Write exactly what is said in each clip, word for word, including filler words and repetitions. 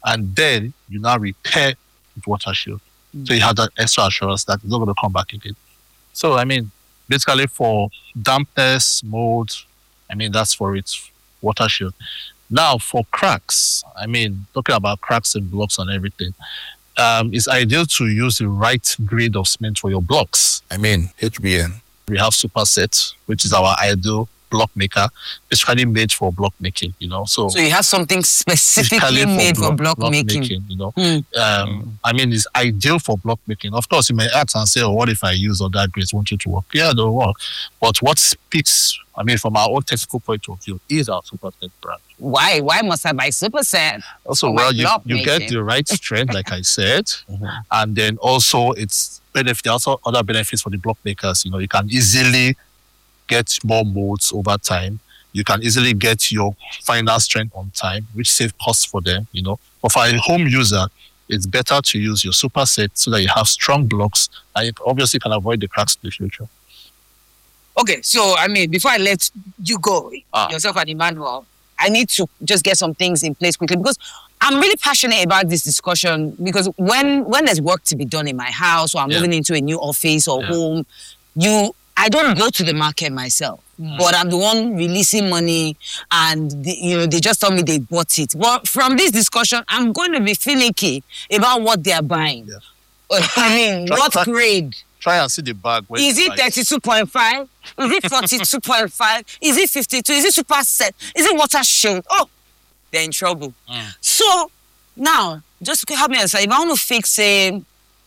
and then you now repair with water shield. Mm. So you have that extra assurance that it's not going to come back again. So, I mean, basically for dampness, mold, I mean, that's for its water shield. Now, for cracks, I mean, talking about cracks in blocks and everything, um, it's ideal to use the right grade of cement for your blocks. I mean, H B M. We have Superset, which is our ideal block maker, especially made for block making, you know. So, so you have something specifically made for block, for block, block making. making, you know. Mm. Um, I mean, it's ideal for block making. Of course, you may ask and say, oh, what if I use other grades? Won't it work? Yeah, they'll work. But what speaks, I mean, from our own technical point of view, is our Superset brand. Why? Why must I buy Superset? Also, well, you, you get the right strength, like I said, mm-hmm. and then also it's benefit. There are also other benefits for the block makers. You know, you can easily get more molds over time. You can easily get your final strength on time, which saves costs for them, you know. But for a home user, it's better to use your Superset so that you have strong blocks and you obviously can avoid the cracks in the future. Okay, so, I mean, before I let you go, ah. yourself and Emmanuel, I need to just get some things in place quickly because I'm really passionate about this discussion because when, when there's work to be done in my house or I'm yeah. moving into a new office or yeah. home, you... I don't go to the market myself, mm. but I'm the one releasing money and, the, you know, they just told me they bought it. But from this discussion, I'm going to be finicky about what they're buying. Yeah. I mean, try, what try, grade? Try and see the bag. Is it thirty-two point five? Is it forty-two point five? Is it fifty-two? Is it Superset? Is it water shield? Oh, they're in trouble. Mm. So, now, just help me understand. If I want to fix a...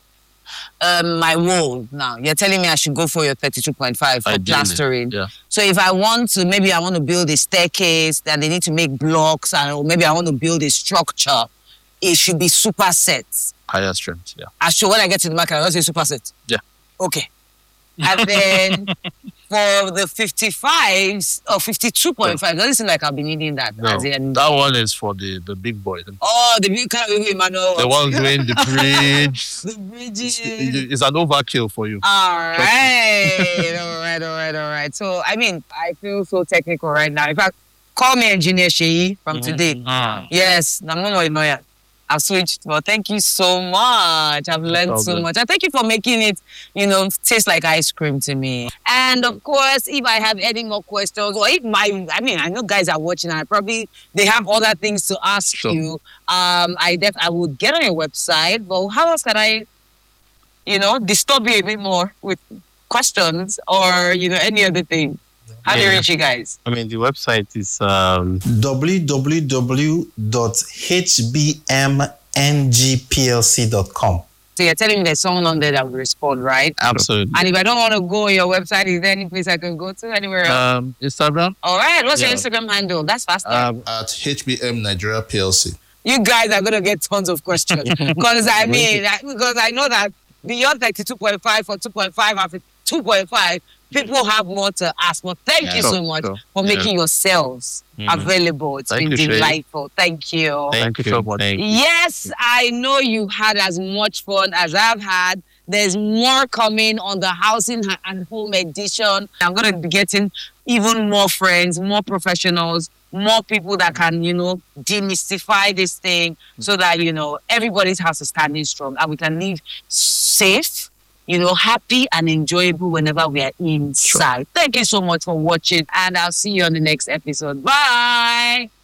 Um, my wall now. You're telling me I should go for your thirty-two point five for Ideally, plastering. Yeah. So if I want to, maybe I want to build a staircase, then they need to make blocks, and or maybe I want to build a structure, it should be Superset. Higher strength, yeah. I should, when I get to the market, I'll say Superset. Yeah. Okay. And then for the fifty-fives or fifty-two point five, doesn't seem like I'll be needing that. No, as in, that one is for the, the big boys. Oh, the big kind of Emmanuel. The one doing the bridge. The bridges. It's, it's an overkill for you. All right. all right, all right, all right. So, I mean, I feel so technical right now. In fact, call me Engineer Sheyi from mm-hmm. today. Mm-hmm. Yes, I'm not going to I've switched. Well, thank you so much. I've learned no so much. And thank you for making it, you know, taste like ice cream to me. And of course, if I have any more questions, or if my, I mean, I know guys are watching and I probably, they have other things to ask sure. you. Um, I def I would get on your website, but how else can I, you know, disturb you a bit more with questions or, you know, any other thing? How do you reach you guys? I mean, the website is um, w w w dot h b m n g p l c dot com. So you're telling me there's someone on there that will respond, right? Absolutely. And if I don't want to go on your website, is there any place I can go to? Anywhere else? Um, Instagram. All right. What's yeah. your Instagram handle? That's faster. Um, at H B M Nigeria P L C. You guys are going to get tons of questions. Because I mean, because I know that beyond thirty-two point five or two point five after two point five, people have more to ask. Well, thank yeah, you so, so much so, for yeah. making yourselves mm-hmm. available. It's thank been you, delightful. Thank you. Thank, thank you so much. You. Yes, I know you had as much fun as I've had. There's more coming on the Housing and Home edition. I'm going to be getting even more friends, more professionals, more people that can, you know, demystify this thing so that, you know, everybody's house is standing strong and we can live safe, you know, happy and enjoyable whenever we are inside. Sure. Thank you so much for watching and I'll see you on the next episode. Bye.